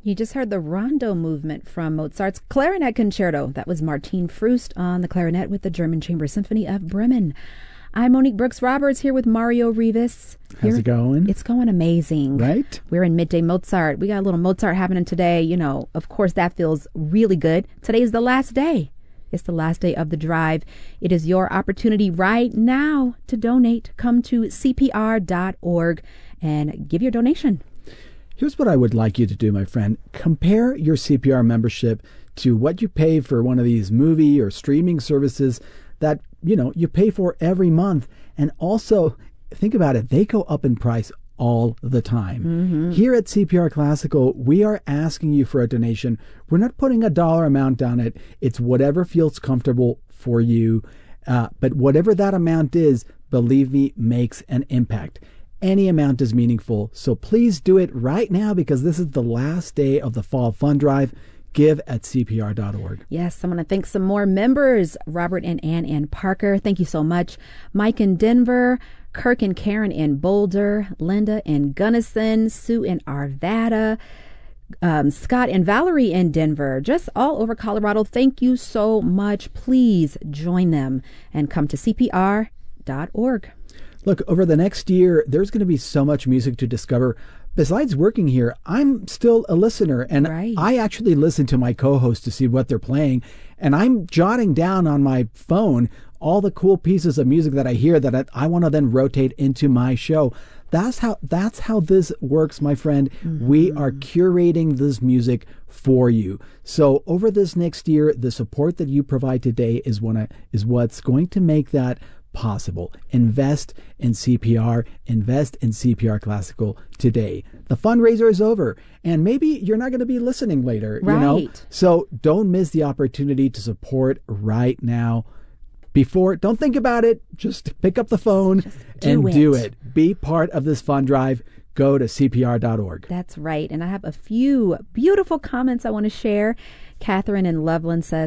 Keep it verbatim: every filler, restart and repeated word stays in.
You just heard the Rondo movement from Mozart's Clarinet Concerto. That was Martin Frust on the clarinet with the German Chamber Symphony of Bremen. I'm Monique Brooks-Roberts here with Mario Rivas. How's Here, it going? It's going amazing. Right? We're in Midday Mozart. We got a little Mozart happening today. You know, of course, that feels really good. Today is the last day. It's the last day of the drive. It is your opportunity right now to donate. Come to C P R dot org and give your donation. Here's what I would like you to do, my friend. Compare your C P R membership to what you pay for one of these movie or streaming services that, you know, you pay for every month. And also, think about it, they go up in price all the time. Mm-hmm. Here at C P R Classical, we are asking you for a donation. We're not putting a dollar amount on it. It's whatever feels comfortable for you. Uh, but whatever that amount is, believe me, makes an impact. Any amount is meaningful, so please do it right now because this is the last day of the Fall Fund Drive. Give at C P R dot org. Yes, I want to thank some more members. Robert and Ann and Parker, thank you so much. Mike in Denver, Kirk and Karen in Boulder, Linda in Gunnison, Sue in Arvada, um, Scott and Valerie in Denver, just all over Colorado. Thank you so much. Please join them and come to C P R dot org. Look, over the next year, there's going to be so much music to discover. Besides working here, I'm still a listener, and right. I actually listen to my co-hosts to see what they're playing, and I'm jotting down on my phone all the cool pieces of music that I hear that I, I want to then rotate into my show. That's how that's how this works, my friend. Mm-hmm. We are curating this music for you. So over this next year, the support that you provide today is one is what's going to make that possible. Invest in C P R. Invest in C P R Classical today. The fundraiser is over, and maybe you're not going to be listening later. Right. You know, so don't miss the opportunity to support right now. Before, don't think about it. Just pick up the phone Just do and it. do it. Be part of this fund drive. Go to C P R dot org. That's right. And I have a few beautiful comments I want to share. Catherine in Loveland says,